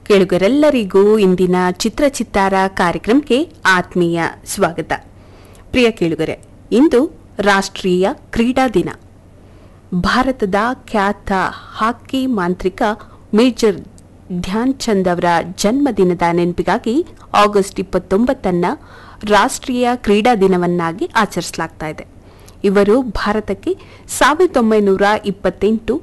ಕೇಳುಗರೆಲ್ಲರಿಗೂ ಇಂದಿನ ಚಿತ್ರಚಿತ್ತಾರ ಕಾರ್ಯಕ್ರಮಕ್ಕೆ ಆತ್ಮೀಯ ಸ್ವಾಗತ. ಪ್ರಿಯ ಕೇಳುಗರೆ, ಇಂದು ರಾಷ್ಟ್ರೀಯ ಕ್ರೀಡಾ ದಿನ. ಭಾರತದ ಖ್ಯಾತ ಹಾಕಿ ಮಾಂತ್ರಿಕ ಮೇಜರ್ ಧ್ಯಾನ್ ಚಂದ್ ಅವರ ಜನ್ಮದಿನದ ನೆನಪಿಗಾಗಿ ಆಗಸ್ಟ್ 29 ರಾಷ್ಟ್ರೀಯ ಕ್ರೀಡಾ ದಿನವನ್ನಾಗಿ ಆಚರಿಸಲಾಗ್ತಾ ಇದೆ. ಇವರು ಭಾರತಕ್ಕೆ 1928,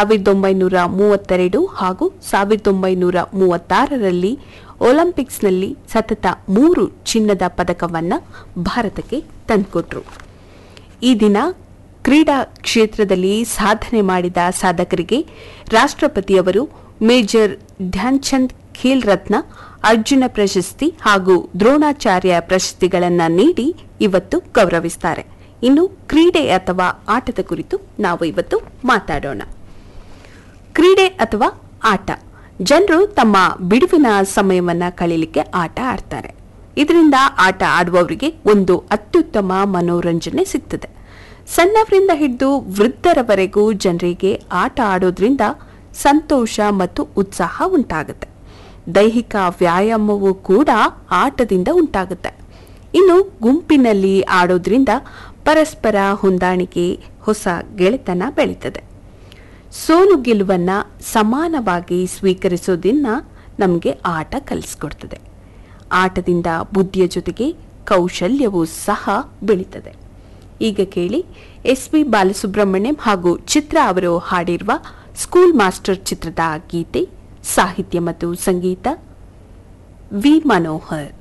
1932 ಹಾಗೂ 1936ರಲ್ಲಿ ಒಲಿಂಪಿಕ್ಸ್ನಲ್ಲಿ ಸತತ 3 ಚಿನ್ನದ ಪದಕವನ್ನು ಭಾರತಕ್ಕೆ ತಂದುಕೊಟ್ರು. ಈ ದಿನ ಕ್ರೀಡಾ ಕ್ಷೇತ್ರದಲ್ಲಿ ಸಾಧನೆ ಮಾಡಿದ ಸಾಧಕರಿಗೆ ರಾಷ್ಟ್ರಪತಿಯವರು ಮೇಜರ್ ಧ್ಯಾನ್ ಚಂದ್ ಖೇಲ್ ರತ್ನ, ಅರ್ಜುನ ಪ್ರಶಸ್ತಿ ಹಾಗೂ ದ್ರೋಣಾಚಾರ್ಯ ಪ್ರಶಸ್ತಿಗಳನ್ನು ನೀಡಿ ಇವತ್ತು ಗೌರವಿಸುತ್ತಾರೆ. ಇನ್ನು ಕ್ರೀಡೆ ಅಥವಾ ಆಟದ ಕುರಿತು ನಾವು ಇವತ್ತು ಮಾತಾಡೋಣ. ಕ್ರೀಡೆ ಅಥವಾ ಆಟ, ಜನರು ತಮ್ಮ ಬಿಡುವಿನ ಸಮಯವನ್ನು ಕಳೀಲಿಕ್ಕೆ ಆಟ ಆಡ್ತಾರೆ. ಇದರಿಂದ ಆಟ ಆಡುವವರಿಗೆ ಒಂದು ಅತ್ಯುತ್ತಮ ಮನೋರಂಜನೆ ಸಿಗ್ತದೆ. ಸಣ್ಣವರಿಂದ ಹಿಡಿದು ವೃದ್ಧರವರೆಗೂ ಜನರಿಗೆ ಆಟ ಆಡೋದ್ರಿಂದ ಸಂತೋಷ ಮತ್ತು ಉತ್ಸಾಹ ಉಂಟಾಗುತ್ತೆ. ದೈಹಿಕ ವ್ಯಾಯಾಮವೂ ಕೂಡ ಆಟದಿಂದ ಉಂಟಾಗುತ್ತೆ. ಇನ್ನು ಗುಂಪಿನಲ್ಲಿ ಆಡೋದ್ರಿಂದ ಪರಸ್ಪರ ಹೊಂದಾಣಿಕೆ, ಹೊಸ ಗೆಳೆತನ ಬೆಳೀತದೆ. ಸೋಲು ಗೆಲುವನ್ನು ಸಮಾನವಾಗಿ ಸ್ವೀಕರಿಸೋದನ್ನ ನಮಗೆ ಆಟ ಕಲಿಸ್ಕೊಡ್ತದೆ. ಆಟದಿಂದ ಬುದ್ಧಿಯ ಜೊತೆಗೆ ಕೌಶಲ್ಯವೂ ಸಹ ಬೆಳೀತದೆ. ಈಗ ಕೇಳಿ ಎಸ್.ಪಿ. ಬಾಲಸುಬ್ರಹ್ಮಣ್ಯಂ ಹಾಗೂ ಚಿತ್ರ ಅವರು ಹಾಡಿರುವ ಸ್ಕೂಲ್ ಮಾಸ್ಟರ್ ಚಿತ್ರದ ಗೀತೆ. ಸಾಹಿತ್ಯ ಮತ್ತು ಸಂಗೀತ ವಿ. ಮನೋಹರ್.